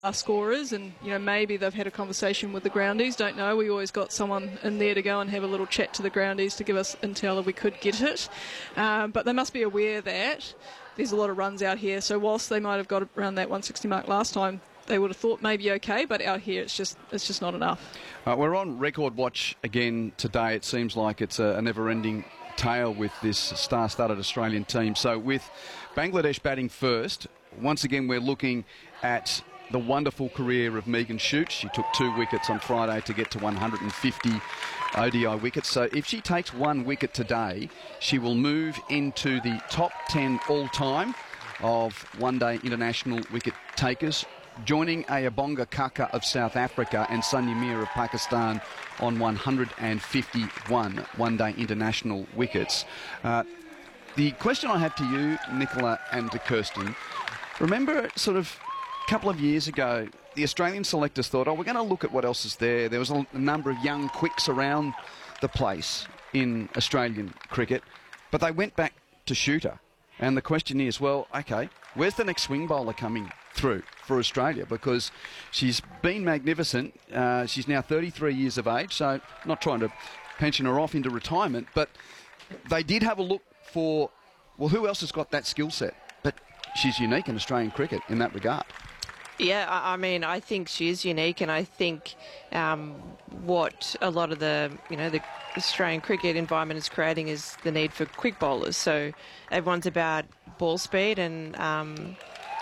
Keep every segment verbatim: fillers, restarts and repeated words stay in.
our scorers, and you know maybe they've had a conversation with the groundies. Don't know. We always got someone in there to go and have a little chat to the groundies to give us intel if we could get it. Um, but they must be aware that there's a lot of runs out here. So whilst they might have got around that one sixty mark last time, they would have thought maybe okay, but out here it's just it's just not enough. Uh, we're on record watch again today. It seems like it's a, a never-ending tale with this star-studded Australian team. So with Bangladesh batting first, once again we're looking at the wonderful career of Megan Shute. She took two wickets on Friday to get to one hundred fifty O D I wickets. So if she takes one wicket today, she will move into the top ten all-time of one-day international wicket takers, joining Ayabonga Kaka of South Africa and Sanya Mir of Pakistan on one hundred fifty-one one-day international wickets. Uh, the question I have to you, Nicola, and to Kirsten, remember sort of a couple of years ago, the Australian selectors thought, oh, we're going to look at what else is there. There was a, a number of young quicks around the place in Australian cricket, but they went back to Shooter. And the question is, well, OK, where's the next swing bowler coming through for Australia? Because she's been magnificent. Uh, she's now thirty-three years of age, so not trying to pension her off into retirement, but they did have a look for, well, who else has got that skill set? But she's unique in Australian cricket in that regard. Yeah, I mean, I think she is unique, and I think um, what a lot of the, you know, the Australian cricket environment is creating is the need for quick bowlers. So everyone's about ball speed, and um,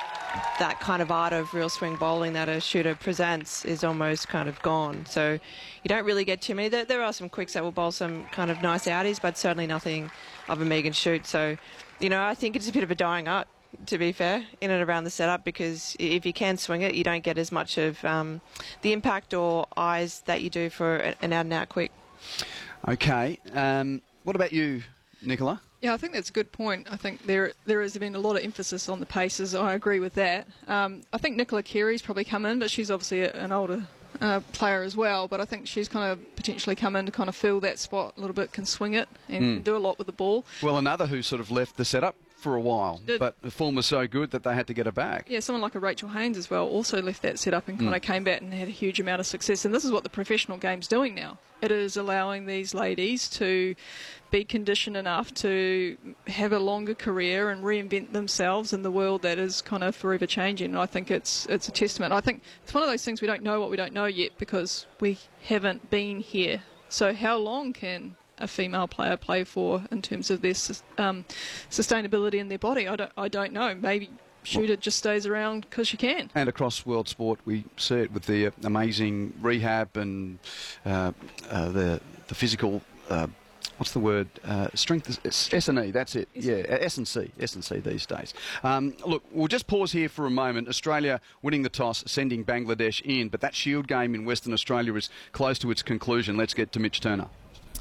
that kind of art of real swing bowling that a shooter presents is almost kind of gone. So you don't really get too many. There, there are some quicks that will bowl some kind of nice outies, but certainly nothing of a Megan Shute. So, you know, I think it's a bit of a dying art, to be fair, in and around the setup, because if you can swing it, you don't get as much of um, the impact or eyes that you do for an out-and-out quick. OK. Um, what about you, Nicola? Yeah, I think that's a good point. I think there there has been a lot of emphasis on the paces. I agree with that. Um, I think Nicola Carey's probably come in, but she's obviously a, an older uh, player as well. But I think she's kind of potentially come in to kind of fill that spot a little bit, can swing it and Mm. can do a lot with the ball. Well, another who sort of left the setup for a while, Did. but the form was so good that they had to get her back. Yeah, someone like a Rachel Haynes as well also left that setup and kind Mm. of came back and had a huge amount of success. And this is what the professional game's doing now. It is allowing these ladies to be conditioned enough to have a longer career and reinvent themselves in the world that is kind of forever changing. And I think it's it's a testament. I think it's one of those things we don't know what we don't know yet because we haven't been here. So how long can a female player play for in terms of their um, sustainability in their body? I don't, I don't know. Maybe Shooter just stays around because she can. And across world sport, we see it with the uh, amazing rehab and uh, uh, the the physical. Uh, what's the word? Uh, strength. It's S and E. That's it. Yeah, S and C. S and C these days. Um, look, we'll just pause here for a moment. Australia winning the toss, sending Bangladesh in, but that Shield game in Western Australia is close to its conclusion. Let's get to Mitch Turner.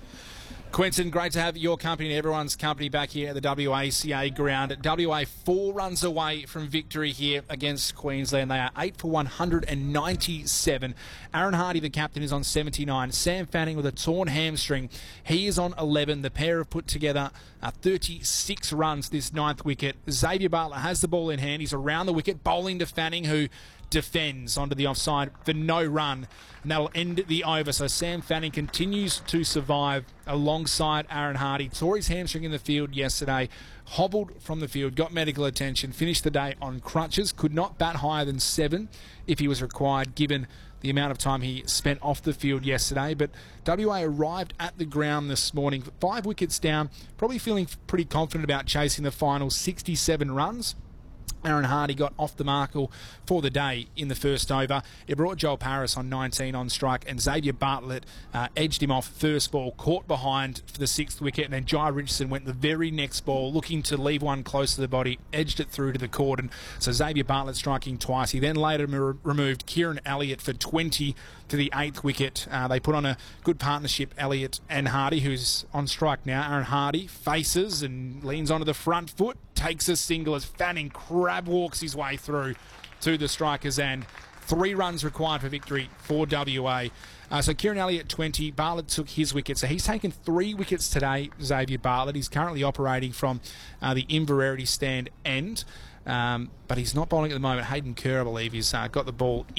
Quentin, great to have your company and everyone's company back here at the W A C A ground. W A four runs away from victory here against Queensland. They are eight for one hundred ninety-seven. Aaron Hardy, the captain, is on seventy-nine. Sam Fanning with a torn hamstring. He is on eleven. The pair have put together uh, thirty-six runs this ninth wicket. Xavier Butler has the ball in hand. He's around the wicket, bowling to Fanning, who defends onto the offside for no run, and that'll end the over. So Sam Fanning continues to survive alongside Aaron Hardy. Tore his hamstring in the field yesterday, hobbled from the field, got medical attention, finished the day on crutches, could not bat higher than seven if he was required, given the amount of time he spent off the field yesterday. But W A arrived at the ground this morning, five wickets down, probably feeling pretty confident about chasing the final sixty-seven runs. Aaron Hardy got off the marker for the day in the first over. It brought Joel Paris on nineteen on strike, and Xavier Bartlett uh, edged him off first ball, caught behind for the sixth wicket, and then Jai Richardson went the very next ball, looking to leave one close to the body, edged it through to the cordon. So Xavier Bartlett striking twice. He then later m- removed Kieran Elliott for twenty to the eighth wicket. Uh, they put on a good partnership, Elliott and Hardy, who's on strike now. Aaron Hardy faces and leans onto the front foot, takes a single as Fanning crab walks his way through to the strikers, and three runs required for victory for W A. Uh, so Kieran Elliott twenty, Bartlett took his wicket. So he's taken three wickets today, Xavier Bartlett. He's currently operating from uh, the Inverarity stand end. Um, but he's not bowling at the moment. Hayden Kerr, I believe, he's uh, got the ball